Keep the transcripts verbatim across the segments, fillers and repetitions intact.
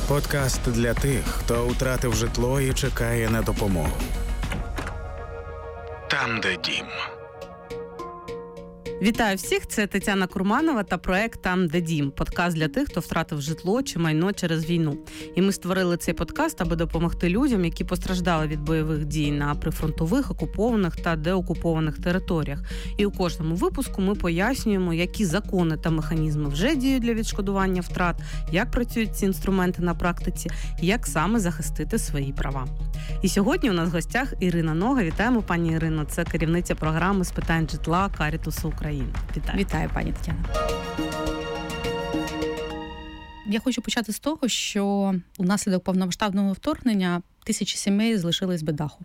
Подкаст для тих, хто втратив житло і чекає на допомогу. Там, де дім. Вітаю всіх, це Тетяна Курманова та проект «Там, де дім» – подкаст для тих, хто втратив житло чи майно через війну. І ми створили цей подкаст, аби допомогти людям, які постраждали від бойових дій на прифронтових, окупованих та деокупованих територіях. І у кожному випуску ми пояснюємо, які закони та механізми вже діють для відшкодування втрат, як працюють ці інструменти на практиці, як саме захистити свої права. І сьогодні у нас в гостях Ірина Нога. Вітаємо, пані Ірино. Це керівниця програми з питань житла Карітасу України. Вітаю. Вітаю, пані Тетяна. Я хочу почати з того, що унаслідок повномасштабного вторгнення тисячі сімей залишились без даху.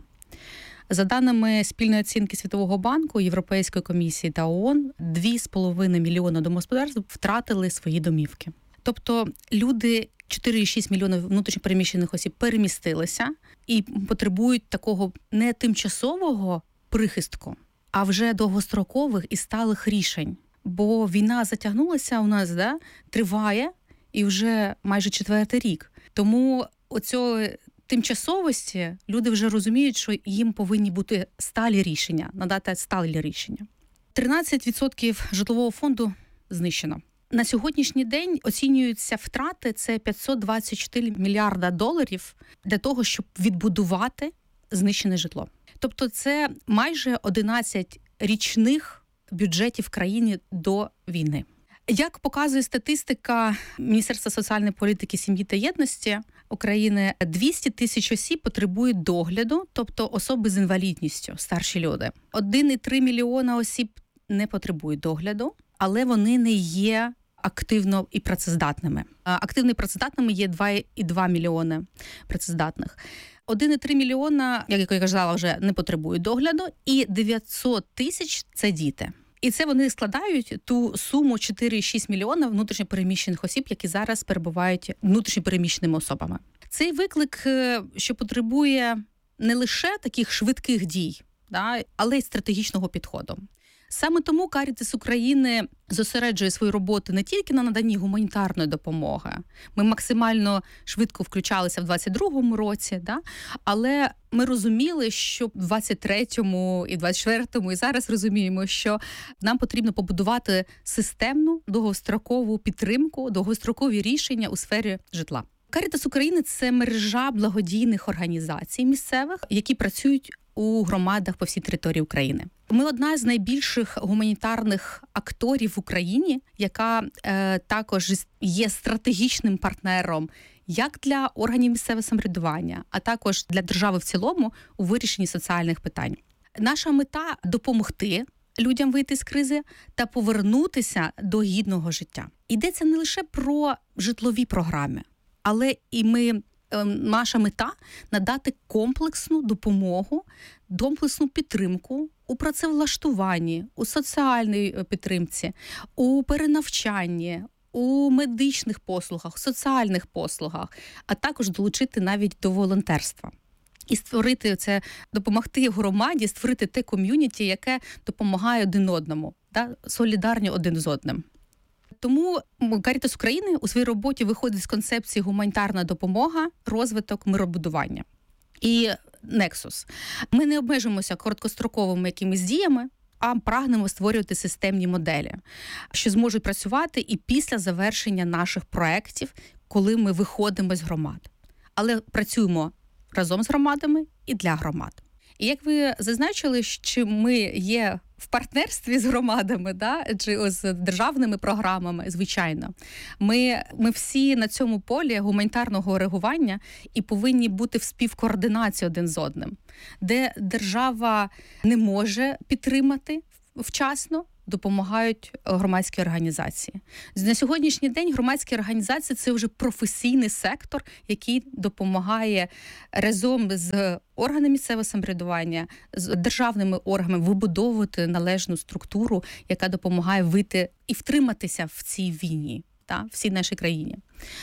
За даними спільної оцінки Світового банку, Європейської комісії та ООН, два з половиною мільйони домогосподарств втратили свої домівки. Тобто люди, чотири цілих шість десятих мільйонів внутрішньопереміщених осіб перемістилися і потребують такого не тимчасового прихистку, а вже довгострокових і сталих рішень. Бо війна затягнулася у нас, да, триває, і вже майже четвертий рік. Тому оцього тимчасовості люди вже розуміють, що їм повинні бути сталі рішення, надати сталі рішення. тринадцять відсотків житлового фонду знищено. На сьогоднішній день оцінюються втрати – це п'ятсот двадцять чотири мільярда доларів для того, щоб відбудувати знищене житло. Тобто це майже одинадцять річних бюджетів країни до війни. Як показує статистика Міністерства соціальної політики, сім'ї та єдності України, двісті тисяч осіб потребують догляду, тобто особи з інвалідністю, старші люди. один цілих три мільйона осіб не потребують догляду, але вони не є активно і працездатними. Активно і працездатними є два цілих два мільйони працездатних. один цілих три мільйона, як я казала, вже не потребують догляду, і дев'ятсот тисяч – це діти. І це вони складають ту суму чотири цілих шість мільйона внутрішньопереміщених осіб, які зараз перебувають внутрішньопереміщеними особами. Цей виклик, що потребує не лише таких швидких дій, да, але й стратегічного підходу. Саме тому Карітас України зосереджує свою роботу не тільки на наданні гуманітарної допомоги. Ми максимально швидко включалися в двадцять другому році, да? Але ми розуміли, що в двадцять третьому і двадцять четвертому, і зараз розуміємо, що нам потрібно побудувати системну довгострокову підтримку, довгострокові рішення у сфері житла. Карітас України – це мережа благодійних організацій місцевих, які працюють у громадах по всій території України. Ми одна з найбільших гуманітарних акторів в Україні, яка е, також є стратегічним партнером як для органів місцевого самоврядування, а також для держави в цілому у вирішенні соціальних питань. Наша мета – допомогти людям вийти з кризи та повернутися до гідного життя. Йдеться не лише про житлові програми, але і ми наша мета – надати комплексну допомогу, комплексну підтримку у працевлаштуванні, у соціальній підтримці, у перенавчанні, у медичних послугах, соціальних послугах, а також долучити навіть до волонтерства. І створити це, допомогти громаді, створити те ком'юніті, яке допомагає один одному, да, солідарні один з одним. Тому Карітас України у своїй роботі виходить з концепції гуманітарна допомога, розвиток, миробудування. І Nexus. Ми не обмежуємося короткостроковими якимись діями, а прагнемо створювати системні моделі, що зможуть працювати і після завершення наших проєктів, коли ми виходимо з громад. Але працюємо разом з громадами і для громад. І як ви зазначили, що ми є в партнерстві з громадами, да, чи з державними програмами, звичайно, ми, ми всі на цьому полі гуманітарного реагування і повинні бути в співкоординації один з одним, де держава не може підтримати вчасно, допомагають громадські організації. На сьогоднішній день громадські організації – це вже професійний сектор, який допомагає разом з органами місцевого самоврядування, з державними органами вибудовувати належну структуру, яка допомагає вийти і втриматися в цій війні, та, в цій нашій країні.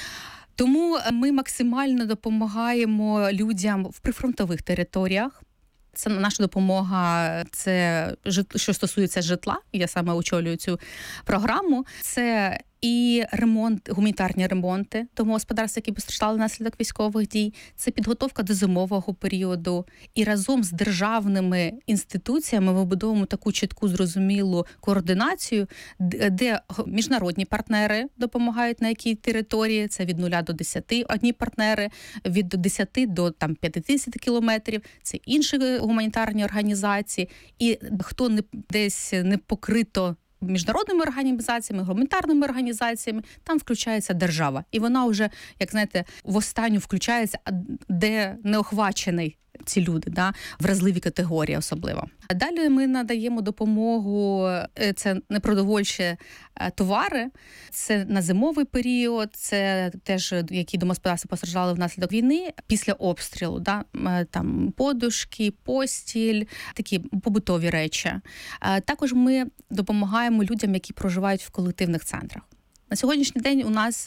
Тому ми максимально допомагаємо людям в прифронтових територіях. Це наша допомога, це що стосується житла, я саме очолюю цю програму. Це і ремонт, гуманітарні ремонти домогосподарств, які постраждали внаслідок військових дій, це підготовка до зимового періоду. І разом з державними інституціями ми вибудовуємо таку чітку, зрозумілу координацію, де міжнародні партнери допомагають на якій території, це від нуля до десяти одні партнери, від десяти до там п'ятдесят кілометрів, це інші гуманітарні організації. І хто не десь не покрито міжнародними організаціями, гуманітарними організаціями, там включається держава. І вона вже, як знаєте, в останню включається, де не охвачений ці люди, да, вразливі категорії особливо. А далі ми надаємо допомогу, це непродовольчі товари, це на зимовий період, це теж, які домогосподарства постраждали внаслідок війни, після обстрілу, да, там подушки, постіль, такі побутові речі. Також ми допомагаємо людям, які проживають в колективних центрах. На сьогоднішній день у нас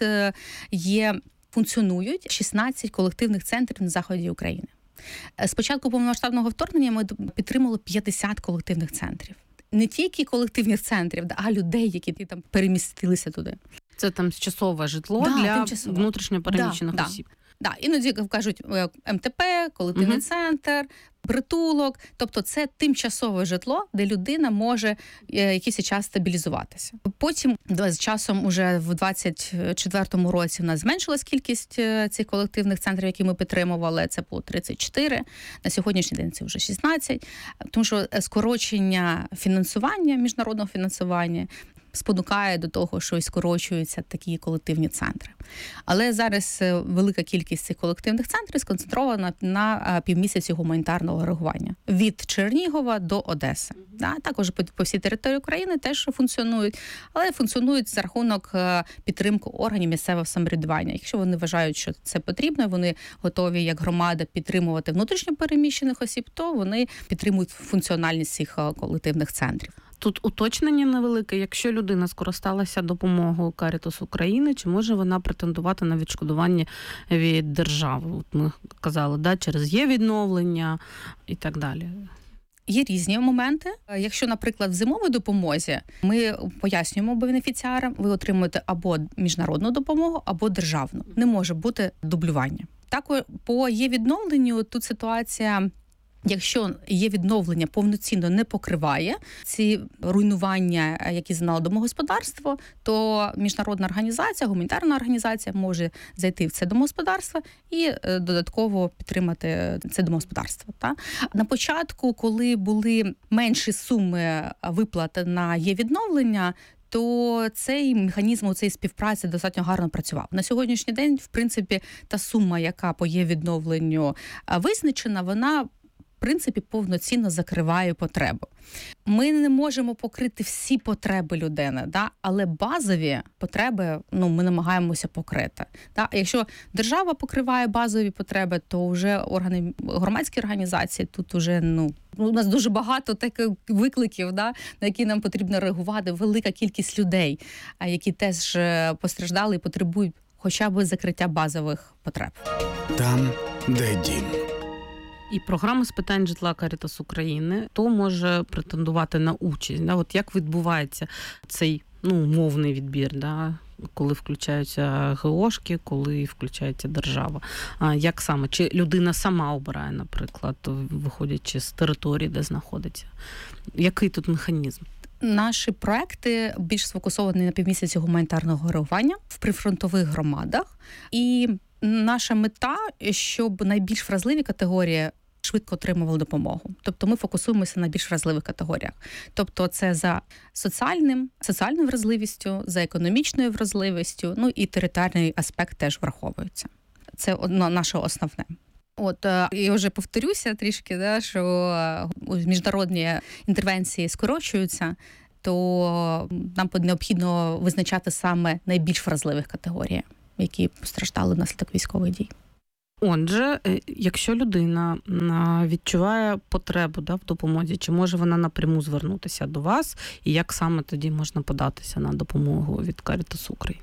є, функціонують шістнадцять колективних центрів на заході України. З початку повномасштабного вторгнення ми підтримали п'ятдесят колективних центрів. Не тільки колективних центрів, а людей, які там перемістилися туди. Це там часове житло да, для тимчасово. внутрішньо переміщених да, осіб. Да. Да. Іноді кажуть ем те пе, колективний угу. центр, притулок. Тобто це тимчасове житло, де людина може якийсь час стабілізуватися. Потім з часом уже в двадцять четвертому році в нас зменшилась кількість цих колективних центрів, які ми підтримували. Це було тридцять чотири. На сьогоднішній день це вже шістнадцять. Тому що скорочення фінансування, міжнародного фінансування, спонукає до того, що і скорочуються такі колективні центри. Але зараз велика кількість цих колективних центрів сконцентрована на півмісяці гуманітарного реагування. Від Чернігова до Одеси. Mm-hmm. Да, також по, по всій території України теж функціонують, але функціонують за рахунок підтримки органів місцевого самоврядування. Якщо вони вважають, що це потрібно, вони готові як громада підтримувати внутрішньо переміщених осіб, то вони підтримують функціональність цих колективних центрів. Тут уточнення невелике. Якщо людина скористалася допомогою Caritas України, чи може вона претендувати на відшкодування від держави? От ми казали, да, через є відновлення і так далі. Є різні моменти. Якщо, наприклад, в зимовій допомозі ми пояснюємо бенефіціарам, ви отримуєте або міжнародну допомогу, або державну. Не може бути дублювання. Також по є відновленню тут ситуація. Якщо є відновлення, повноцінно не покриває ці руйнування, які зазнало домогосподарство, то міжнародна організація, гуманітарна організація може зайти в це домогосподарство і додатково підтримати це домогосподарство. Та? На початку, коли були менші суми виплат на є відновлення, то цей механізм у цій співпраці достатньо гарно працював. На сьогоднішній день, в принципі, та сума, яка по є відновленню визначена, вона в принципі, повноцінно закриває потребу. Ми не можемо покрити всі потреби людини, да? Але базові потреби ну, ми намагаємося покрити. Да? А якщо держава покриває базові потреби, то вже органи, громадські організації, тут вже, ну, у нас дуже багато таких викликів, да? На які нам потрібно реагувати, велика кількість людей, які теж постраждали і потребують хоча б закриття базових потреб. Там, де дім. І програма з питань житла Caritas України, то може претендувати на участь. Да? От як відбувається цей ну, умовний відбір, да? Коли включаються ГОшки, коли включається держава. А як саме? Чи людина сама обирає, наприклад, виходячи з території, де знаходиться? Який тут механізм? Наші проекти більш сфокусовані на півмісяці гуманітарного реагування в прифронтових громадах. І наша мета, щоб найбільш вразливі категорії швидко отримували допомогу. Тобто ми фокусуємося на більш вразливих категоріях. Тобто це за соціальним, соціальною вразливістю, за економічною вразливістю, ну і територіальний аспект теж враховується. Це наше основне. От, я вже повторюся трішки, да, що міжнародні інтервенції скорочуються, то нам необхідно визначати саме найбільш вразливих категорій, які постраждали внаслідок військових дій. Отже, якщо людина відчуває потребу да, в допомозі, чи може вона напряму звернутися до вас, і як саме тоді можна податися на допомогу від Caritas України?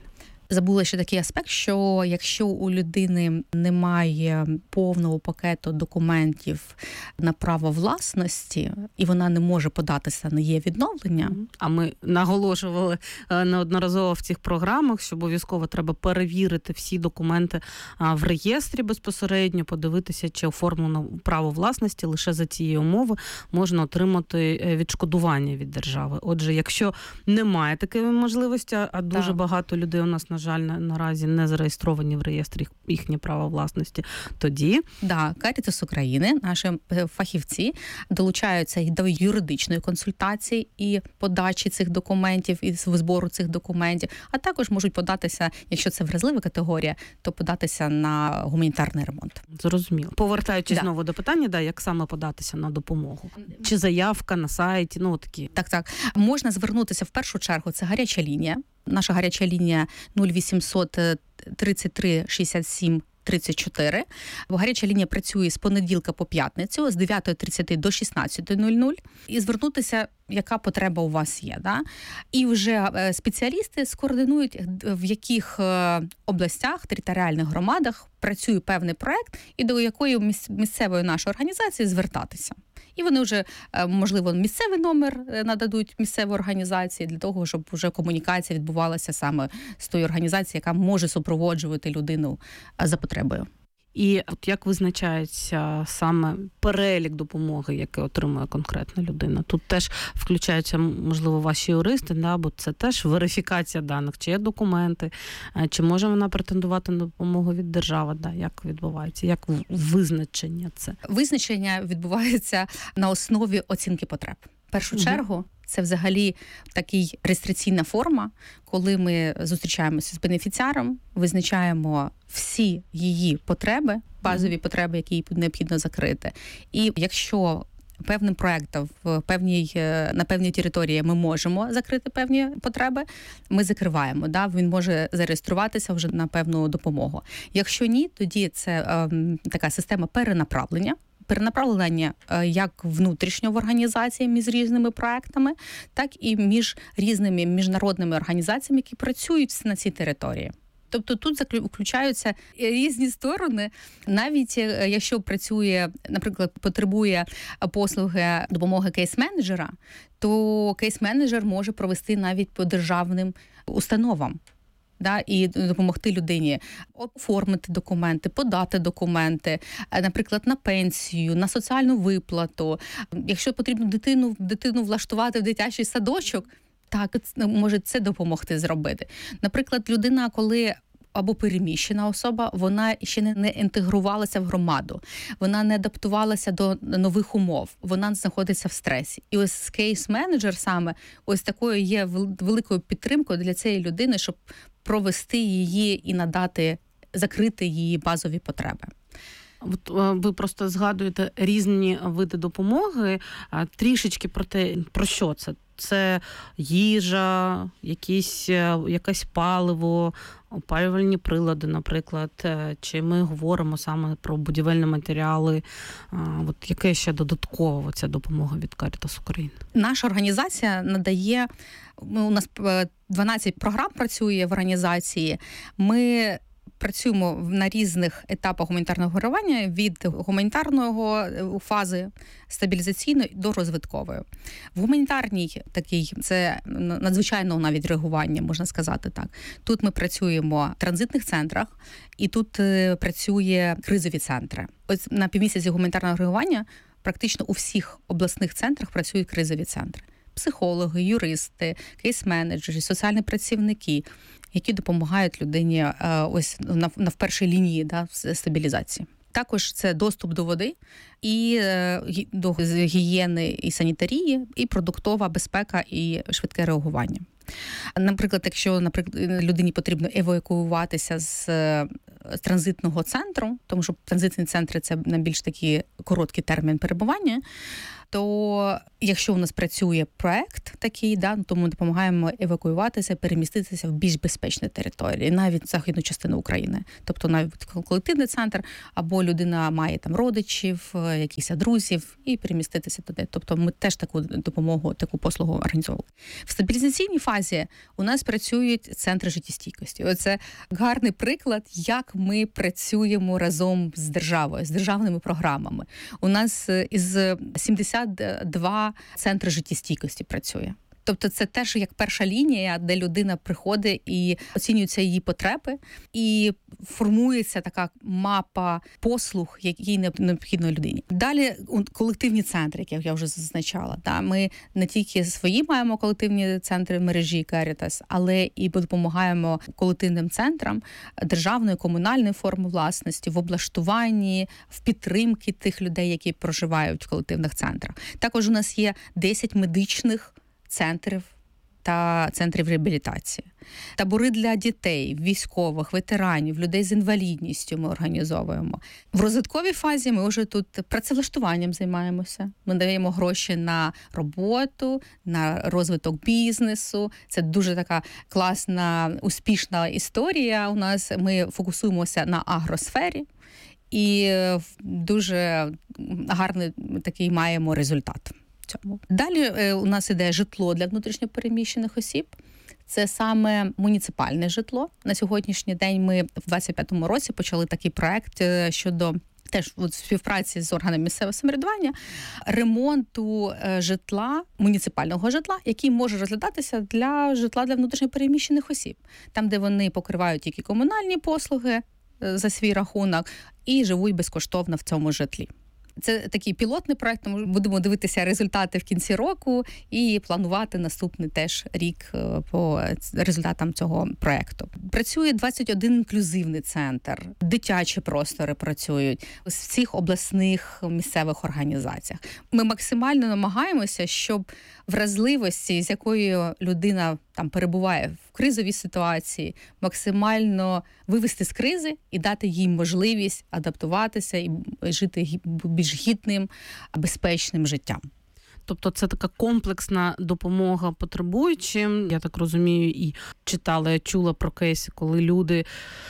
Забула ще такий аспект, що якщо у людини немає повного пакету документів на право власності, і вона не може податися на її відновлення. А ми наголошували неодноразово в цих програмах, що обов'язково треба перевірити всі документи в реєстрі безпосередньо, подивитися, чи оформлено право власності, лише за цієї умови можна отримати відшкодування від держави. Отже, якщо немає такої можливості, а дуже так. багато людей у нас, на жаль, наразі не зареєстровані в реєстрі їхнє право власності, тоді... Да, Карітас України, наші фахівці, долучаються і до юридичної консультації і подачі цих документів, і збору цих документів, а також можуть податися, якщо це вразлива категорія, то податися на гуманітарний ремонт. Зрозуміло. Повертаючись да. знову до питання, да, як саме податися на допомогу? Чи заявка на сайті, ну такі? Так, так. Можна звернутися в першу чергу, це гаряча лінія. Наша гаряча лінія нуль вісімсот тридцять три шістдесят сім тридцять чотири. Гаряча лінія працює з понеділка по п'ятницю, з дев'ята тридцять до шістнадцята нуль нуль. І звернутися, яка потреба у вас є. Да? І вже спеціалісти скоординують, в яких областях, територіальних громадах працює певний проект, і до якої місцевої нашої організації звертатися. І вони вже, можливо, місцевий номер нададуть місцевій організації для того, щоб вже комунікація відбувалася саме з тою організацією, яка може супроводжувати людину за потребою. І от як визначається саме перелік допомоги, який отримує конкретна людина? Тут теж включаються, можливо, ваші юристи, да, бо це теж верифікація даних, чи є документи, чи може вона претендувати на допомогу від держави, да, як відбувається, як визначення це? Визначення відбувається на основі оцінки потреб. В першу угу. чергу, це взагалі такий реєстраційна форма, коли ми зустрічаємося з бенефіціаром, визначаємо всі її потреби, базові потреби, які необхідно закрити. І якщо певним проектом в певній, на певній території ми можемо закрити певні потреби, ми закриваємо. Да? Він може зареєструватися вже на певну допомогу. Якщо ні, тоді це е, така система перенаправлення. Перенаправлення як внутрішньо в організації між різними проектами, так і між різними міжнародними організаціями, які працюють на цій території. Тобто тут включаються різні сторони, навіть якщо працює, наприклад, потребує послуги допомоги кейс-менеджера, то кейс-менеджер може провести навіть по державним установам. Да, і допомогти людині оформити документи, подати документи, наприклад, на пенсію, на соціальну виплату. Якщо потрібно дитину, дитину влаштувати в дитячий садочок, так, може це допомогти зробити. Наприклад, людина, коли або переміщена особа, вона ще не інтегрувалася в громаду, вона не адаптувалася до нових умов, вона знаходиться в стресі. І ось кейс-менеджер саме ось такою є великою підтримкою для цієї людини, щоб провести її і надати, закрити її базові потреби. От ви просто згадуєте різні види допомоги, трішечки про те, про що це? Це їжа, якісь, якесь паливо, опалювальні прилади, наприклад, чи ми говоримо саме про будівельні матеріали. От яке ще додатково ця допомога від Карітас України? Наша організація надає, у нас дванадцять програм працює в організації. Ми працюємо на різних етапах гуманітарного реагування, від гуманітарного фази стабілізаційної до розвиткової. В гуманітарній такій, це надзвичайного навіть реагування, можна сказати так. Тут ми працюємо в транзитних центрах, і тут працює кризові центри. Ось на півмісяці гуманітарного реагування практично у всіх обласних центрах працюють кризові центри. Психологи, юристи, кейс-менеджери, соціальні працівники, які допомагають людині ось на, на в першій лінії, да, стабілізації. Також це доступ до води, і до гігієни і санітарії, і продуктова безпека, і швидке реагування. Наприклад, якщо, наприклад, людині потрібно евакуюватися з транзитного центру, тому що транзитні центри – це найбільш такий короткий термін перебування, то якщо у нас працює проект такий, да, то ми допомагаємо евакуюватися, переміститися в більш безпечні території, навіть західну частину України. Тобто навіть колективний центр, або людина має там родичів, якісь друзів, і переміститися туди. Тобто ми теж таку допомогу, таку послугу організовували. В стабілізаційній фазі у нас працюють центри життєстійкості. Оце гарний приклад, як ми працюємо разом з державою, з державними програмами. У нас із сімдесят два центри життєстійкості працює. Тобто це теж як перша лінія, де людина приходить і оцінюються її потреби, і формується така мапа послуг, які необхідно людині. Далі колективні центри, як я вже зазначала. Да? Ми не тільки свої маємо колективні центри в мережі Caritas, але і допомагаємо колективним центрам державної, комунальної форми власності, в облаштуванні, в підтримці тих людей, які проживають в колективних центрах. Також у нас є десять медичних центрів та центрів реабілітації. Табори для дітей, військових, ветеранів, людей з інвалідністю ми організовуємо. В розвитковій фазі ми вже тут працевлаштуванням займаємося. Ми даємо гроші на роботу, на розвиток бізнесу. Це дуже така класна, успішна історія у нас. Ми фокусуємося на агросфері і дуже гарний такий маємо результат. Далі у нас іде житло для внутрішньопереміщених осіб. Це саме муніципальне житло. На сьогоднішній день ми в двадцять п'ятому році почали такий проект щодо теж в співпраці з органами місцевого самоврядування ремонту житла, муніципального житла, який може розглядатися для житла для внутрішньопереміщених осіб. Там, де вони покривають тільки комунальні послуги за свій рахунок і живуть безкоштовно в цьому житлі. Це такий пілотний проект, ми будемо дивитися результати в кінці року і планувати наступний теж рік по результатам цього проекту. Працює двадцять один інклюзивний центр, дитячі простори працюють в всіх обласних місцевих організаціях. Ми максимально намагаємося, щоб вразливості, з якою людина там перебуває в кризовій ситуації, максимально вивести з кризи і дати їй можливість адаптуватися і жити більш гідним, безпечним життям. Тобто це така комплексна допомога потребуючим. Я так розумію, і читала, я чула про кейси, коли люди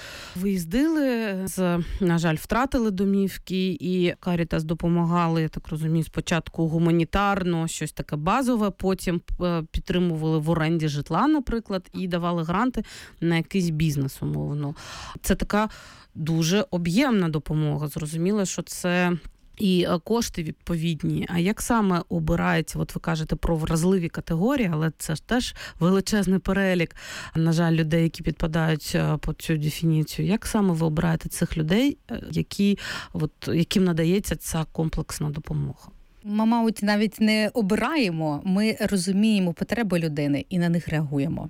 виїздили, з, на жаль, втратили домівки, і Caritas допомагали, я так розумію, спочатку гуманітарно, щось таке базове, потім підтримували в оренді житла, наприклад, і давали гранти на якийсь бізнес, умовно. Це така дуже об'ємна допомога. Зрозуміло, що це і кошти відповідні. А як саме обирається, от ви кажете про вразливі категорії, але це ж теж величезний перелік, на жаль, людей, які підпадають під цю дефініцію. Як саме ви обираєте цих людей, які, от, яким надається ця комплексна допомога? Ми, мабуть, навіть не обираємо, ми розуміємо потреби людини і на них реагуємо.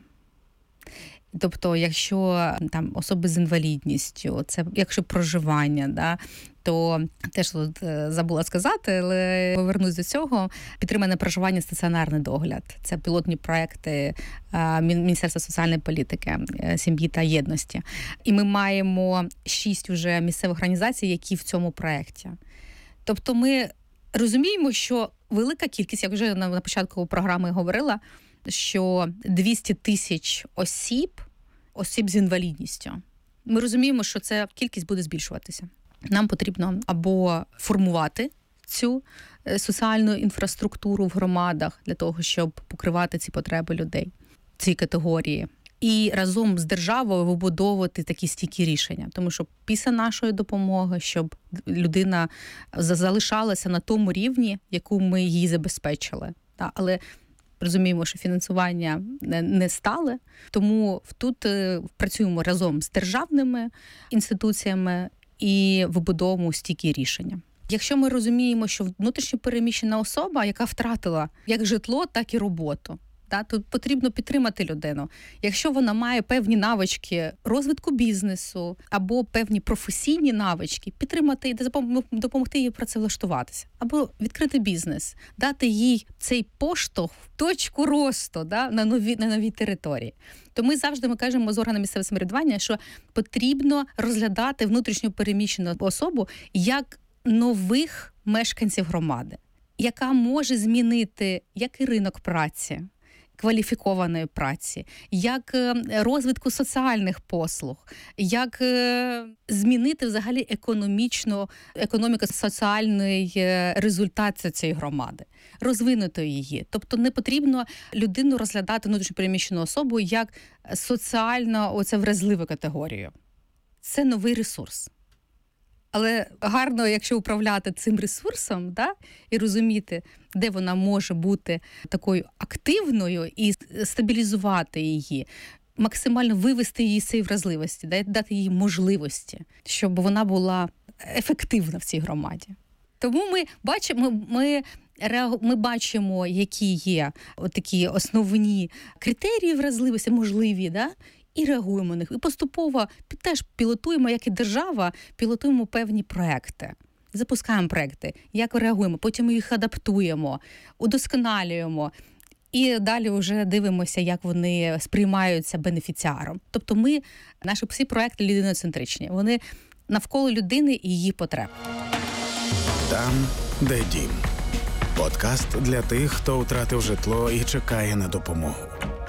Тобто, якщо там особи з інвалідністю, це якщо проживання, да, то теж от, забула сказати, але повернусь до цього. Підтримане проживання, стаціонарний догляд. Це пілотні проекти Міністерства соціальної політики, сім'ї та єдності. І ми маємо шість уже місцевих організацій, які в цьому проекті. Тобто ми розуміємо, що велика кількість, як вже на початку програми говорила, що двісті тисяч осіб, осіб з інвалідністю. Ми розуміємо, що ця кількість буде збільшуватися. Нам потрібно або формувати цю соціальну інфраструктуру в громадах для того, щоб покривати ці потреби людей, ці категорії. І разом з державою вибудовувати такі стійкі рішення. Тому що після нашої допомоги, щоб людина залишалася на тому рівні, яку ми їй забезпечили. Але розуміємо, що фінансування не стале, тому тут працюємо разом з державними інституціями і вибудовуємо стійкі рішення. Якщо ми розуміємо, що внутрішньо переміщена особа, яка втратила як житло, так і роботу, та, тут потрібно підтримати людину. Якщо вона має певні навички розвитку бізнесу або певні професійні навички, підтримати і допомогти їй працевлаштуватися. Або відкрити бізнес, дати їй цей поштовх, точку росту, да, на нові, на новій території. То ми завжди ми кажемо з органами місцевого самоврядування, що потрібно розглядати внутрішньо переміщену особу як нових мешканців громади. яка може змінити як і ринок праці, кваліфікованої праці, як розвитку соціальних послуг, як змінити взагалі економічно, економіко-соціальний результат цієї громади, розвинути її. Тобто не потрібно людину розглядати, внутрішньо переміщену особу, як соціально оце вразливу категорію. Це новий ресурс. Але гарно, якщо управляти цим ресурсом, да, і розуміти, де вона може бути такою активною і стабілізувати її, максимально вивести її з цієї вразливості, да, дати їй можливості, щоб вона була ефективна в цій громаді. Тому ми бачимо, ми, ми бачимо, які є такі основні критерії вразливості, можливі, да, і реагуємо на них. І поступово теж пілотуємо, як і держава, пілотуємо певні проекти. Запускаємо проекти, як реагуємо, потім їх адаптуємо, удосконалюємо. І далі вже дивимося, як вони сприймаються бенефіціаром. Тобто ми, наші всі проекти людиноцентричні. Вони навколо людини і її потреб. Там, де дім. Подкаст для тих, хто втратив житло і чекає на допомогу.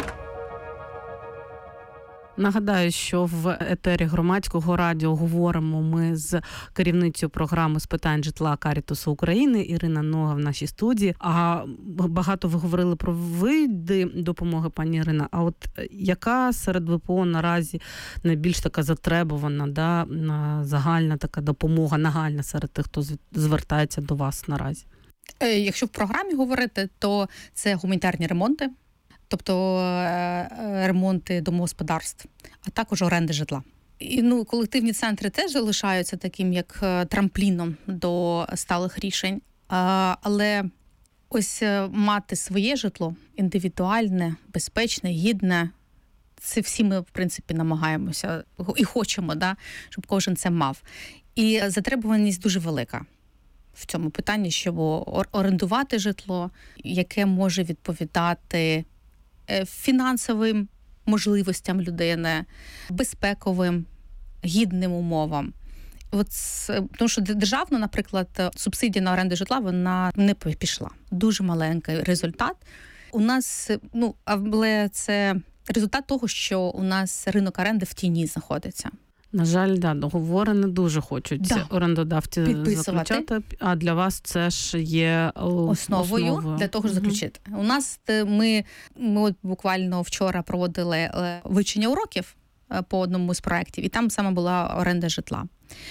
Нагадаю, що в етері Громадського радіо говоримо ми з керівницею програми з питань житла Карітасу України Ірина Нога в нашій студії. А багато ви говорили про види допомоги, пані Ірина. А от яка серед ВПО наразі найбільш така затребувана, да, загальна така допомога, нагальна серед тих, хто звертається до вас наразі? Якщо в програмі говорити, то це гуманітарні ремонти. Тобто ремонти домогосподарств, а також оренди житла. І, ну, колективні центри теж залишаються таким, як трампліном до сталих рішень. А, але ось мати своє житло, індивідуальне, безпечне, гідне, це всі ми, в принципі, намагаємося і хочемо, да, щоб кожен це мав. І затребуваність дуже велика в цьому питанні, щоб орендувати житло, яке може відповідати фінансовим можливостям людини, безпековим, гідним умовам. От, тому що державна, наприклад, субсидія на оренду житла, вона не пішла. Дуже маленький результат. У нас, ну, але це результат того, що у нас ринок оренди в тіні знаходиться. На жаль, да, договори не дуже хочуть да. орендодавці заключати, а для вас це ж є основою, основою. для того, щоб угу. заключити. У нас ми, ми от буквально вчора проводили вивчення уроків по одному з проєктів, і там саме була оренда житла.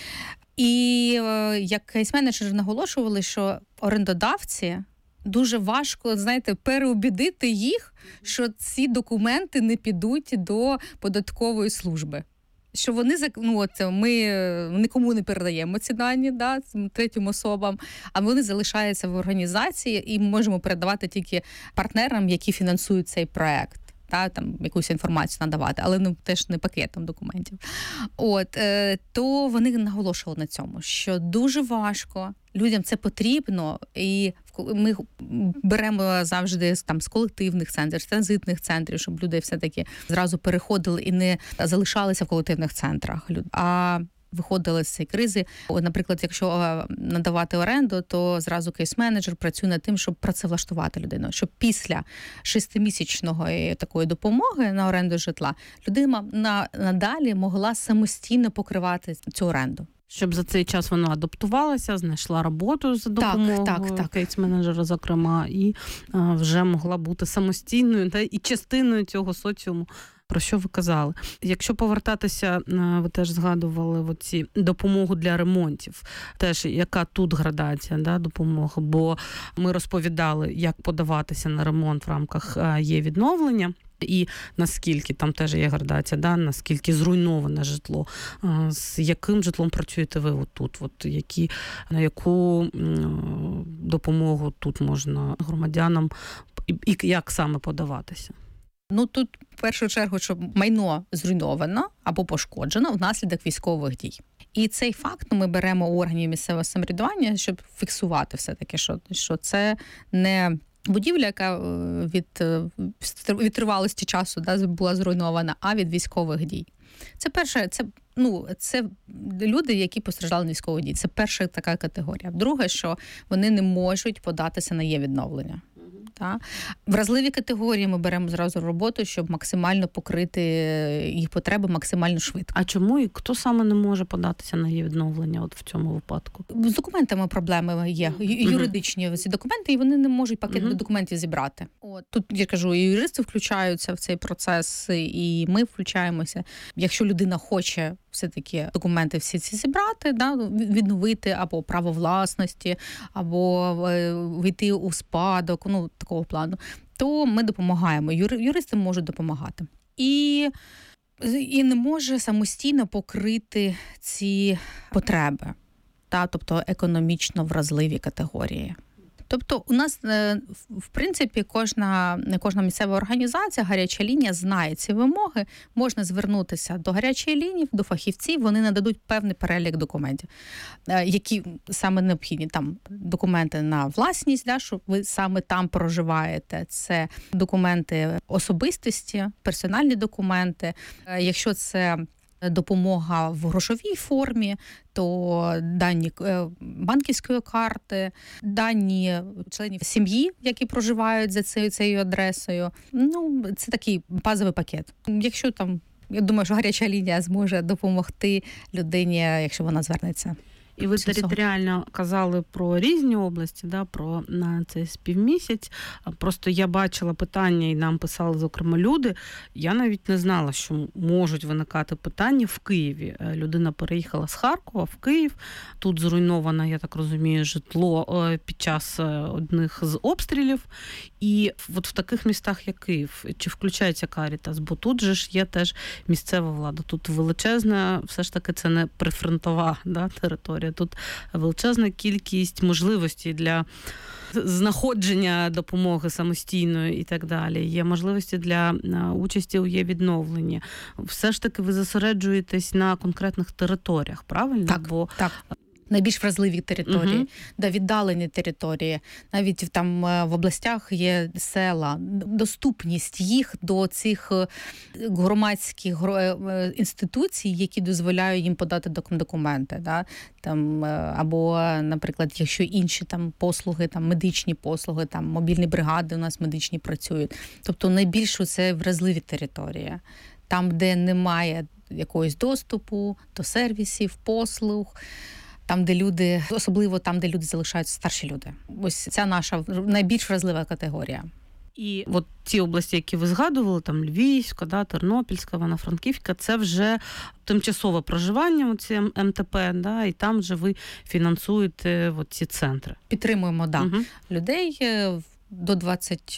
І як кейс-менеджери наголошували, що орендодавці дуже важко, знаєте, переубідити їх, що ці документи не підуть до податкової служби. Що вони, ну, от, ми нікому не передаємо ці дані, да, третім особам, а вони залишаються в організації і ми можемо передавати тільки партнерам, які фінансують цей проект. Та, там, якусь інформацію надавати, але ну, теж не пакетом документів. От, е, то вони наголошували на цьому, що дуже важко, людям це потрібно, і ми беремо завжди там, з колективних центрів, з транзитних центрів, щоб люди все-таки зразу переходили і не залишалися в колективних центрах. А виходили з цієї кризи. Наприклад, якщо надавати оренду, то зразу кейс-менеджер працює над тим, щоб працевлаштувати людину, щоб після шестимісячної такої допомоги на оренду житла людина надалі могла самостійно покривати цю оренду. Щоб за цей час вона адаптувалася, знайшла роботу за допомогою так, так, так. кейс-менеджера, зокрема, і а, вже могла бути самостійною та, і частиною цього соціуму. Про що ви казали? Якщо повертатися, ви теж згадували оці допомогу для ремонтів. Теж яка тут градація, да, допомоги? Бо ми розповідали, як подаватися на ремонт в рамках є відновлення. І наскільки там теж є градація, да, наскільки зруйноване житло, з яким житлом працюєте ви отут, от які, на яку допомогу тут можна громадянам і, і як саме подаватися? Ну, тут, в першу чергу, щоб майно зруйновано або пошкоджено внаслідок військових дій. І цей факт ну, ми беремо у органів місцевого самоврядування, щоб фіксувати все-таки, що, що це не будівля, яка від, від тривалості часу, да, була зруйнована, а від військових дій. Це перше, це, ну, це люди, які постраждали на військових дій. Це перша така категорія. Друге, що вони не можуть податися на є-відновлення. Та? Вразливі категорії ми беремо зразу в роботу, щоб максимально покрити їх потреби максимально швидко. А чому і хто саме не може податися на її відновлення от в цьому випадку? З документами проблеми є. Юридичні uh-huh. ці документи, і вони не можуть пакет uh-huh. документів зібрати. От. Тут, я кажу, і юристи включаються в цей процес, і ми включаємося. Якщо людина хоче все-таки документи всі ці зібрати, да, відновити або право власності, або вийти у спадок, ну, такого плану, то ми допомагаємо. Юристи можуть допомагати. І, і не може самостійно покрити ці потреби, та, тобто економічно вразливі категорії. Тобто у нас, в принципі, кожна, кожна місцева організація, гаряча лінія знає ці вимоги, можна звернутися до гарячої лінії, до фахівців, вони нададуть певний перелік документів, які саме необхідні. Там документи на власність, да, що ви саме там проживаєте, це документи особистості, персональні документи. Якщо це допомога в грошовій формі, то дані банківської карти, дані членів сім'ї, які проживають за цією, цією адресою. Ну, це такий базовий пакет. Якщо там, я думаю, що гаряча лінія зможе допомогти людині, якщо вона звернеться. І ви територіально казали про різні області, да, про на цей співмісяць. Просто я бачила питання, і нам писали, зокрема, люди. Я навіть не знала, що можуть виникати питання в Києві. Людина переїхала з Харкова в Київ. Тут зруйновано, я так розумію, житло під час одних з обстрілів. І от в таких містах, як Київ, чи включається Карітас? Бо тут же ж є теж місцева влада. Тут величезна, все ж таки, це не прифронтова, да, територія. Тут величезна кількість можливостей для знаходження допомоги самостійної і так далі. Є можливості для участі у є-відновленні. Все ж таки ви зосереджуєтесь на конкретних територіях, правильно? Так, Бо... так. Найбільш вразливі території, uh-huh. да, віддалені території. Навіть там в областях є села. Доступність їх до цих громадських інституцій, які дозволяють їм подати документи. Да? Там, або, наприклад, якщо інші там послуги, там медичні послуги, там мобільні бригади у нас медичні працюють. Тобто найбільше це вразливі території. Там, де немає якогось доступу до сервісів, послуг, там, де люди, особливо там, де люди залишаються, старші люди. Ось ця наша найбільш вразлива категорія. І от ті області, які ви згадували, там Львівська, да, Тернопільська, Івано-Франківська, це вже тимчасове проживання, ці ем те пе, да, і там же ви фінансуєте от ці центри. Підтримуємо, да, угу. людей до двадцять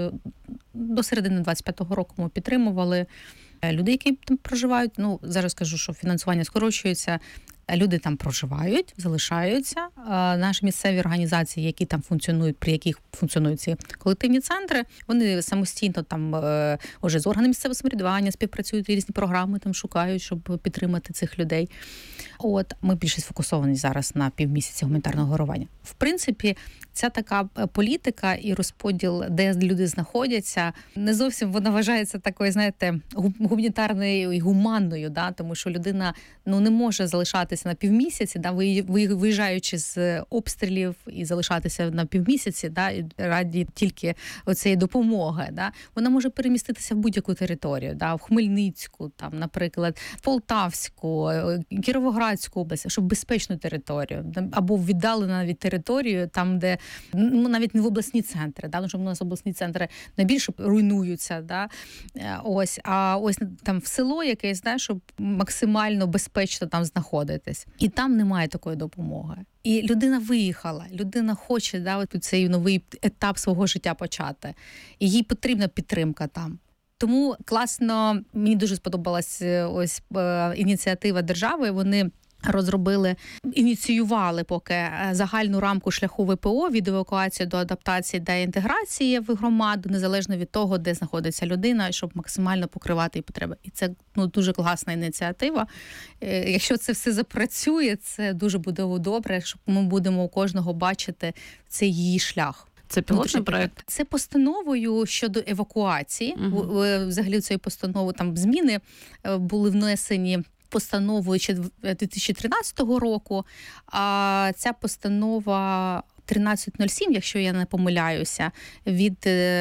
до середини двадцять п'ятого року ми підтримували людей, які там проживають. Ну, зараз скажу, що фінансування скорочується. Люди там проживають, залишаються. Наші місцеві організації, які там функціонують, при яких функціонують ці колективні центри, вони самостійно там уже з органами місцевого самоврядування співпрацюють, різні програми там шукають, щоб підтримати цих людей. От ми більше сфокусовані зараз на півмісяці гуманітарного гарування. В принципі, ця така політика і розподіл, де люди знаходяться, не зовсім вона вважається такою, знаєте, гуманітарною і гуманною, да, тому що людина, ну, не може залишатися на півмісяці, да, виїжджаючи з обстрілів і залишатися на півмісяці, да, раді тільки оцієї допомоги, да. Вона може переміститися в будь-яку територію, да, в Хмельницьку, там, наприклад, Полтавську, Кіровоградську область, щоб безпечну територію, або віддалену від територію, там, де, ну, навіть не в обласні центри, да, тому що у нас обласні центри найбільше руйнуються, да, ось, а ось там в село якесь, да, щоб максимально безпечно там знаходитись. І там немає такої допомоги. І людина виїхала, людина хоче, да, от цей новий етап свого життя почати. І їй потрібна підтримка там. Тому класно, мені дуже сподобалась ось ініціатива держави, вони розробили, ініціювали поки загальну рамку шляху ве пе о від евакуації до адаптації та інтеграції в громаду, незалежно від того, де знаходиться людина, щоб максимально покривати її потреби. І це, ну, дуже класна ініціатива. Якщо це все запрацює, це дуже буде добре, щоб ми будемо у кожного бачити цей її шлях. Це пілотний проект? Це постановою щодо евакуації. Угу. Взагалі цієї постанови там зміни були внесені постановою ще дві тисячі тринадцятого року, а ця постанова тринадцять нуль сім, якщо я не помиляюся, від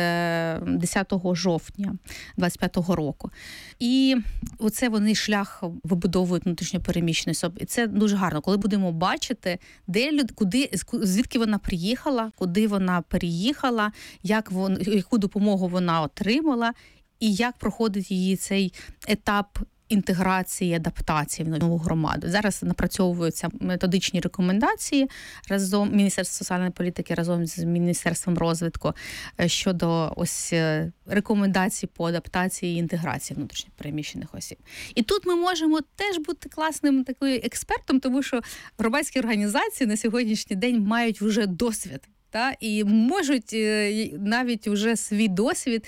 десятого жовтня двадцять п'ятого року. І оце вони шлях вибудовують внутрішньопереміщеної особи. І це дуже гарно, коли будемо бачити, де люд, куди, звідки вона приїхала, куди вона переїхала, як вон, яку допомогу вона отримала, і як проходить її цей етап інтеграції, адаптації в нову громаду. Зараз напрацьовуються методичні рекомендації разом Міністерства соціальної політики разом з Міністерством розвитку щодо ось рекомендацій по адаптації і інтеграції внутрішньопереміщених осіб. І тут ми можемо теж бути класним такою експертом, тому що громадські організації на сьогоднішній день мають вже досвід, та, і можуть навіть вже свій досвід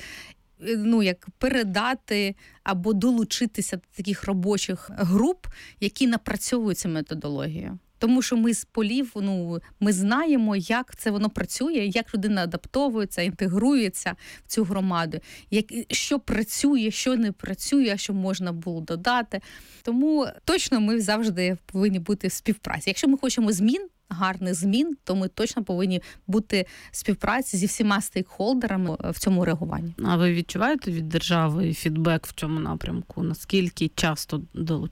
ну, як передати або долучитися до таких робочих груп, які напрацьовують цю методологію. Тому що ми з полів, ну, ми знаємо, як це воно працює, як людина адаптовується, інтегрується в цю громаду, як, що працює, що не працює, що можна було додати. Тому точно ми завжди повинні бути в співпраці. Якщо ми хочемо змін, гарних змін, то ми точно повинні бути в співпраці зі всіма стейкхолдерами в цьому реагуванні. А ви відчуваєте від держави фідбек в цьому напрямку? Наскільки часто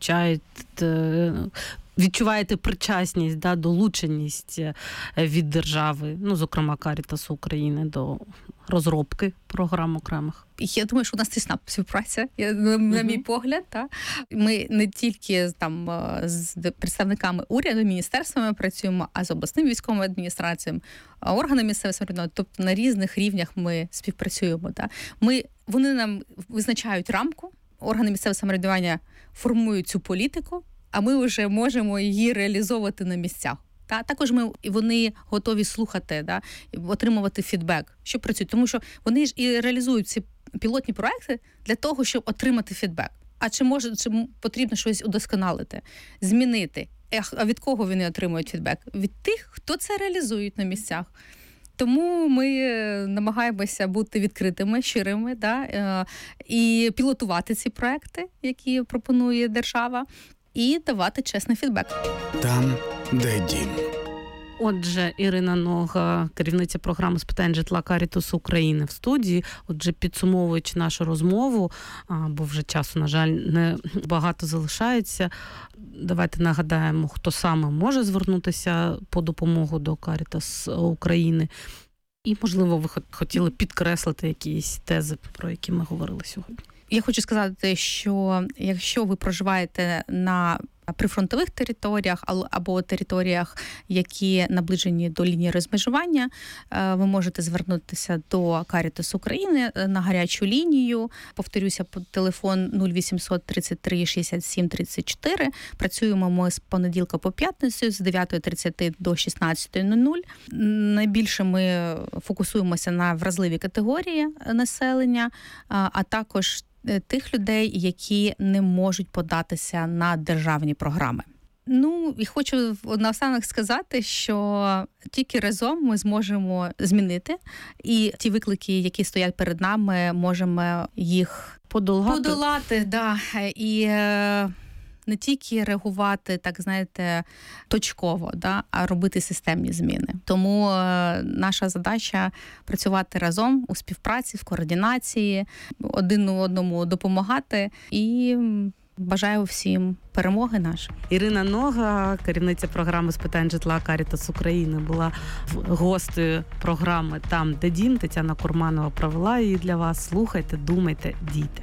долучаєте, відчуваєте причасність, да, долученість від держави, ну, зокрема, Карітасу України до розробки програм окремих? Я думаю, що у нас тісна співпраця, я, на uh-huh. мій погляд. Та. Ми не тільки там з представниками уряду, міністерствами працюємо, а з обласними військовими адміністраціями, органами місцевого самоврядування, тобто на різних рівнях ми співпрацюємо. Та. Ми, вони нам визначають рамку, органи місцевого самоврядування формують цю політику, а ми вже можемо її реалізовувати на місцях. Та також ми вони готові слухати, да, отримувати фідбек, що працюють, тому що вони ж і реалізують ці пілотні проекти для того, щоб отримати фідбек. А чи може чи потрібно щось удосконалити, змінити? А від кого вони отримують фідбек? Від тих, хто це реалізують на місцях. Тому ми намагаємося бути відкритими, щирими, да, і пілотувати ці проекти, які пропонує держава, і давати чесний фідбек. Там, де дім. Отже, Ірина Нога, керівниця програми з питань житла Карітасу України в студії. Отже, підсумовуючи нашу розмову, бо вже часу, на жаль, не багато залишається, давайте нагадаємо, хто саме може звернутися по допомогу до Карітас України. І, можливо, ви хотіли підкреслити якісь тези, про які ми говорили сьогодні. Я хочу сказати, що якщо ви проживаєте на прифронтових територіях або територіях, які наближені до лінії розмежування, ви можете звернутися до Карітас України на гарячу лінію. Повторюся, телефон нуль вісімсот тридцять три шістдесят сім тридцять чотири. Працюємо ми з понеділка по п'ятницю з дев'ята тридцять до шістнадцята нуль нуль. Найбільше ми фокусуємося на вразливі категорії населення, а також тих людей, які не можуть податися на державні програми. Ну, і хочу наостанок сказати, що тільки разом ми зможемо змінити, і ті виклики, які стоять перед нами, можемо їх подолати. Подолати, да. І не тільки реагувати, так, знаєте, точково, да, а робити системні зміни. Тому наша задача – працювати разом у співпраці, в координації, один одному допомагати, і бажаю всім перемоги нашої. Ірина Нога, керівниця програми з питань житла Карітас України, була гостею програми «Там, де дім». Тетяна Курманова провела її для вас. Слухайте, думайте, дійте.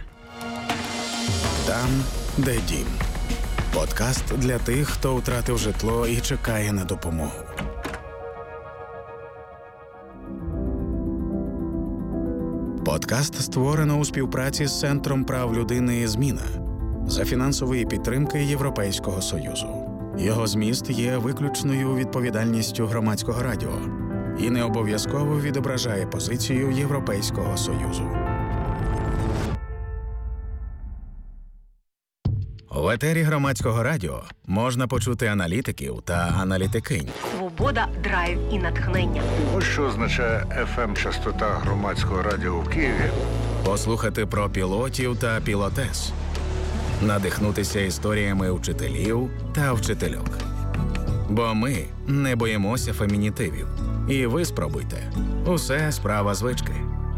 «Там, де дім». Подкаст для тих, хто втратив житло і чекає на допомогу. Подкаст створено у співпраці з Центром прав людини «Зміна» за фінансової підтримки Європейського Союзу. Його зміст є виключною відповідальністю Громадського радіо і не обов'язково відображає позицію Європейського Союзу. В етері Громадського радіо можна почути аналітиків та аналітикинь. Свобода, драйв і натхнення. Ось що означає еф ем-частота Громадського радіо в Києві. Послухати про пілотів та пілотес. Надихнутися історіями вчителів та вчительок. Бо ми не боїмося фемінітивів. І ви спробуйте. Усе справа звички.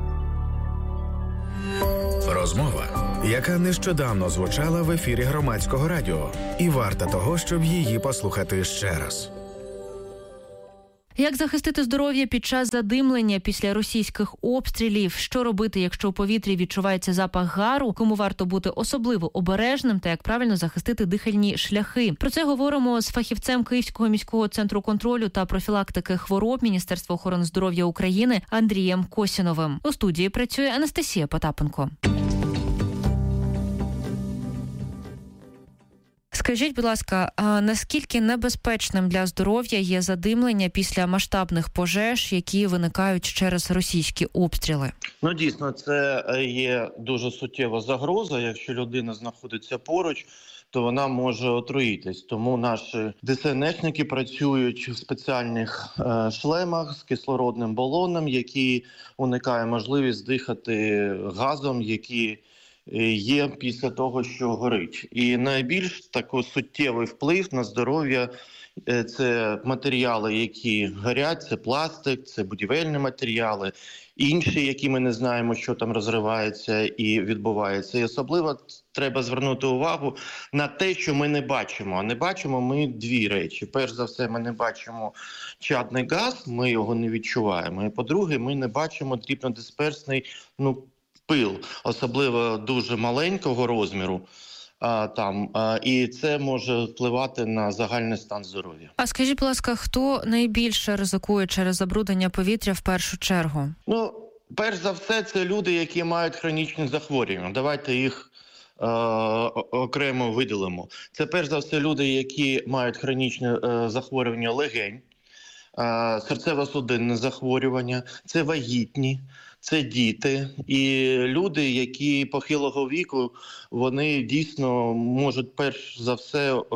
Розмова, яка нещодавно звучала в ефірі Громадського радіо. І варта того, щоб її послухати ще раз. Як захистити здоров'я під час задимлення після російських обстрілів? Що робити, якщо у повітрі відчувається запах гару? Кому варто бути особливо обережним та як правильно захистити дихальні шляхи? Про це говоримо з фахівцем Київського міського центру контролю та профілактики хвороб Міністерства охорони здоров'я України Андрієм Косіновим. У студії працює Анастасія Потапенко. Скажіть, будь ласка, а наскільки небезпечним для здоров'я є задимлення після масштабних пожеж, які виникають через російські обстріли? Ну, дійсно, це є дуже суттєва загроза. Якщо людина знаходиться поруч, то вона може отруїтись. Тому наші ДСНСники працюють в спеціальних е, шлемах з кислородним балоном, які уникає можливість дихати газом, які є після того, що горить. І найбільш такий суттєвий вплив на здоров'я – це матеріали, які горять, це пластик, це будівельні матеріали, інші, які ми не знаємо, що там розривається і відбувається. І особливо треба звернути увагу на те, що ми не бачимо. А не бачимо ми дві речі. Перш за все, ми не бачимо чадний газ, ми його не відчуваємо. І по-друге, ми не бачимо дрібнодисперсний, ну, пил, особливо дуже маленького розміру, а, там, а, і це може впливати на загальний стан здоров'я. А скажіть, будь ласка, хто найбільше ризикує через забруднення повітря в першу чергу? Ну, перш за все, це люди, які мають хронічні захворювання. Давайте їх е- окремо виділимо. Це перш за все люди, які мають хронічні е- захворювання легень, е- серцево-судинне захворювання, це вагітні, це діти і люди, які похилого віку, вони дійсно можуть перш за все е,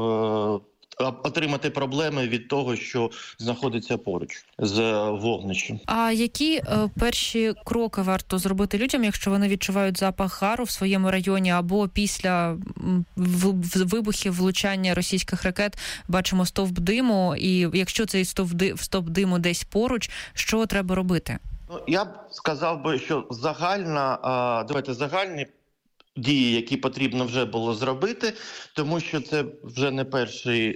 отримати проблеми від того, що знаходиться поруч з вогнищем. А які е, перші кроки варто зробити людям, якщо вони відчувають запах гару в своєму районі або після в, в, вибухів, влучання російських ракет бачимо стовп диму, і якщо цей стовп, стовп диму десь поруч, що треба робити? Я б сказав би, що загальна, давайте загальні дії, які потрібно вже було зробити, тому що це вже не перший,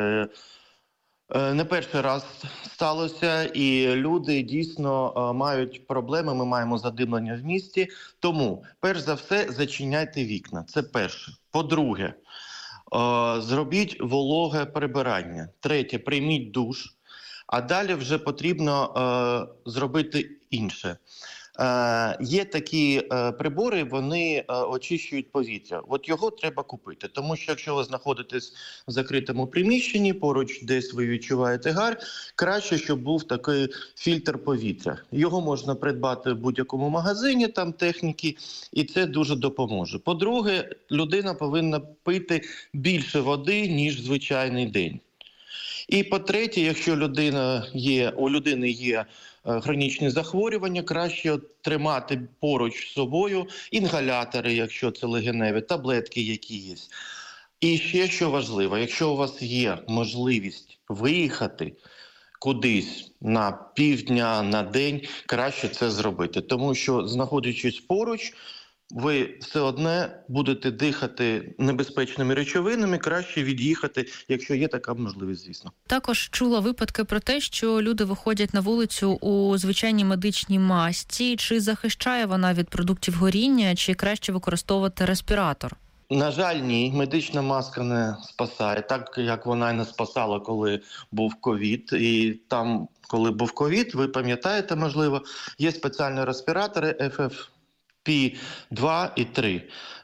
не перший раз сталося, і люди дійсно мають проблеми, ми маємо задимлення в місті. Тому, перш за все, зачиняйте вікна. Це перше. По-друге, зробіть вологе прибирання. Третє, прийміть душ. А далі вже потрібно е, зробити інше. Е, є такі е, прибори, вони е, очищують повітря. От його треба купити, тому що якщо ви знаходитесь в закритому приміщенні, поруч десь ви відчуваєте гар, краще, щоб був такий фільтр повітря. Його можна придбати в будь-якому магазині, там техніки, і це дуже допоможе. По-друге, людина повинна пити більше води, ніж звичайний день. І по-третє, якщо людина є, у людини є е, хронічні захворювання, краще тримати поруч з собою інгалятори, якщо це легеневі, таблетки, які є. І ще що важливо, якщо у вас є можливість виїхати кудись на півдня, на день, краще це зробити. Тому що, знаходячись поруч, ви все одне будете дихати небезпечними речовинами, краще від'їхати, якщо є така можливість, звісно. Також чула випадки про те, що люди виходять на вулицю у звичайній медичній масці. Чи захищає вона від продуктів горіння, чи краще використовувати респіратор? На жаль, ні. Медична маска не спасає, так як вона і не спасала, коли був ковід. І там, коли був ковід, ви пам'ятаєте, можливо, є спеціальні респіратори еф еф пі два і три.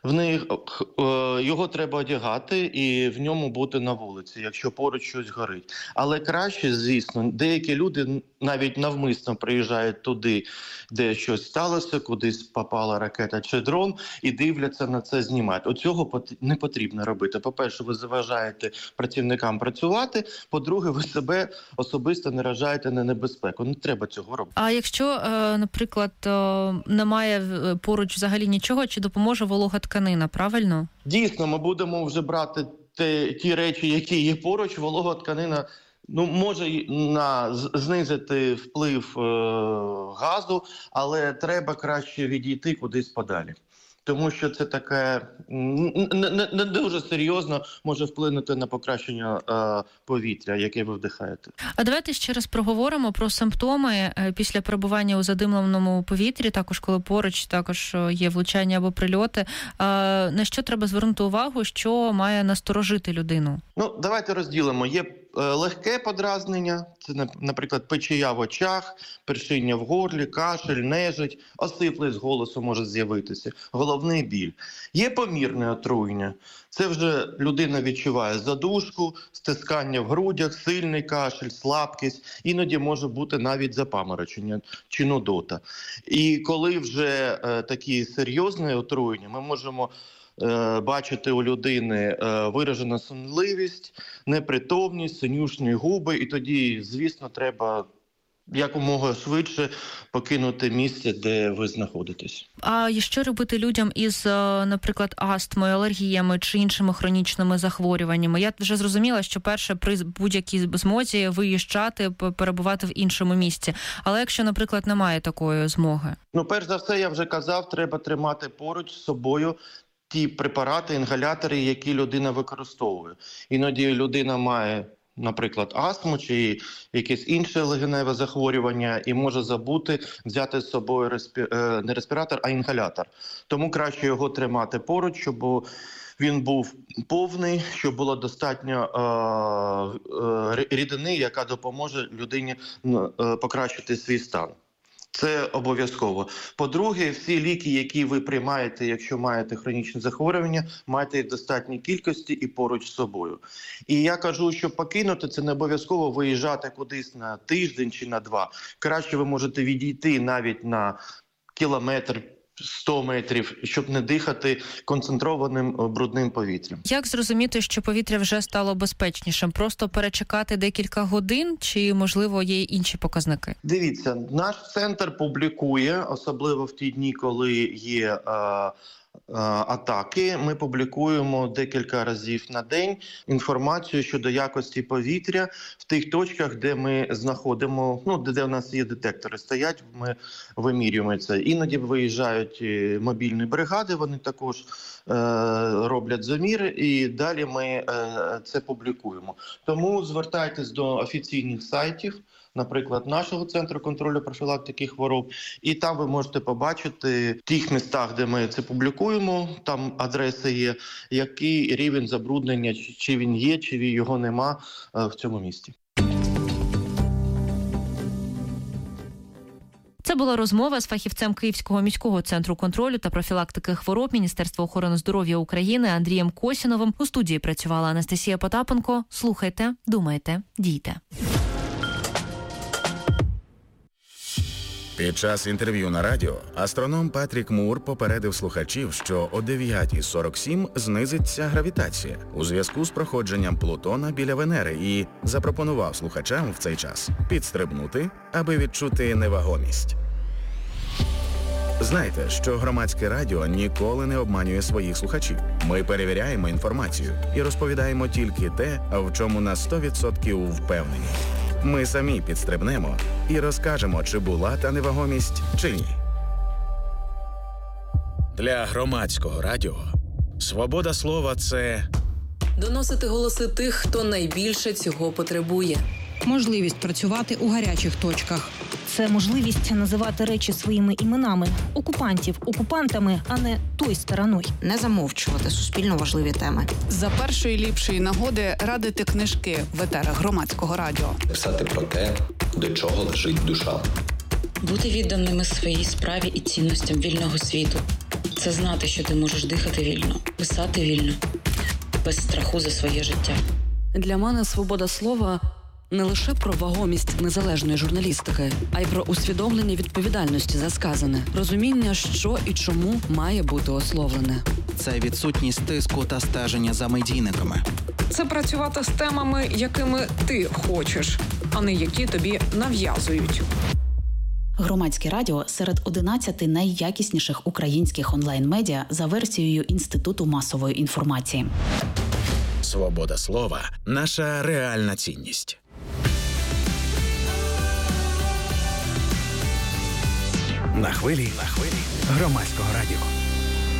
В них його треба одягати і в ньому бути на вулиці, якщо поруч щось горить. Але краще, звісно, деякі люди навіть навмисно приїжджають туди, де щось сталося, кудись попала ракета чи дрон, і дивляться на це, знімають. Оцього не потрібно робити. По-перше, ви заважаєте працівникам працювати, по-друге, ви себе особисто наражаєте на небезпеку. Не треба цього робити. А якщо, наприклад, немає поруч взагалі нічого, чи допоможе волога тканина, правильно? Дійсно, ми будемо вже брати те, ті речі, які є поруч. Волога тканина ну, може на, знизити вплив е, газу, але треба краще відійти кудись подалі. Тому що це таке не, не, не дуже серйозно може вплинути на покращення е, повітря, яке ви вдихаєте. А давайте ще раз проговоримо про симптоми після перебування у задимленому повітрі, також коли поруч також є влучання або прильоти. Е, на що треба звернути увагу, що має насторожити людину? Ну, давайте розділимо. Є легке подразнення, це, наприклад, печія в очах, першиння в горлі, кашель, нежить, осиплість голосу може з'явитися, головний біль. Є помірне отруєння. Це вже людина відчуває задушку, стискання в грудях, сильний кашель, слабкість, іноді може бути навіть запаморочення чи нудота. І коли вже е, такі серйозні отруєння, ми можемо бачити у людини виражена сонливість, непритомність, синюшні губи, і тоді, звісно, треба якомога швидше покинути місце, де ви знаходитесь. А що робити людям із, наприклад, астмою, алергіями чи іншими хронічними захворюваннями? Я вже зрозуміла, що перше, при будь-якій змозі виїжджати, перебувати в іншому місці. Але якщо, наприклад, немає такої змоги? Ну, перш за все, я вже казав, треба тримати поруч з собою ті препарати, інгалятори, які людина використовує. Іноді людина має, наприклад, астму чи якесь інше легеневе захворювання і може забути взяти з собою респі... не респіратор, а інгалятор. Тому краще його тримати поруч, щоб він був повний, щоб було достатньо е... е... рідини, яка допоможе людині е... покращити свій стан. Це обов'язково. По-друге, всі ліки, які ви приймаєте, якщо маєте хронічне захворювання, маєте їх в достатній кількості і поруч з собою. І я кажу, що покинути – це не обов'язково виїжджати кудись на тиждень чи на два. Краще ви можете відійти навіть на кілометр, сто метрів, щоб не дихати концентрованим брудним повітрям. Як зрозуміти, що повітря вже стало безпечнішим? Просто перечекати декілька годин чи, можливо, є інші показники? Дивіться, наш центр публікує, особливо в ті дні, коли є е, атаки, ми публікуємо декілька разів на день інформацію щодо якості повітря в тих точках, де ми знаходимо, ну, де, де у нас є детектори стоять, ми вимірюємо це. Іноді виїжджають мобільні бригади, вони також е, роблять заміри, і далі ми е, це публікуємо. Тому звертайтесь до офіційних сайтів, наприклад, нашого Центру контролю профілактики хвороб, і там ви можете побачити в тих містах, де ми це публікуємо, там адреси є, який рівень забруднення, чи він є, чи його нема в цьому місті. Це була розмова з фахівцем Київського міського центру контролю та профілактики хвороб Міністерства охорони здоров'я України Андрієм Косіновим. У студії працювала Анастасія Потапенко. Слухайте, думайте, дійте. Під час інтерв'ю на радіо астроном Патрік Мур попередив слухачів, що о дев'ята сорок сім знизиться гравітація у зв'язку з проходженням Плутона біля Венери і запропонував слухачам в цей час підстрибнути, аби відчути невагомість. Знайте, що громадське радіо ніколи не обманює своїх слухачів. Ми перевіряємо інформацію і розповідаємо тільки те, в чому на сто відсотків впевнені. Ми самі підстрибнемо і розкажемо, чи була та невагомість, чи ні. Для громадського радіо свобода слова – це доносити голоси тих, хто найбільше цього потребує. Можливість працювати у гарячих точках. Це можливість називати речі своїми іменами. Окупантів окупантами, а не той стороною. Не замовчувати суспільно важливі теми. За першої ліпшої нагоди радити книжки в етерах громадського радіо. Писати про те, до чого лежить душа. Бути відданими своїй справі і цінностям вільного світу. Це знати, що ти можеш дихати вільно, писати вільно, без страху за своє життя. Для мене свобода слова не лише про вагомість незалежної журналістики, а й про усвідомлення відповідальності за сказане, розуміння, що і чому має бути ословлене. Це відсутність тиску та стеження за медійниками. Це працювати з темами, якими ти хочеш, а не які тобі нав'язують. Громадське радіо серед одинадцяти найякісніших українських онлайн-медіа за версією Інституту масової інформації. Свобода слова – наша реальна цінність. На хвилі, на хвилі Громадського радіо.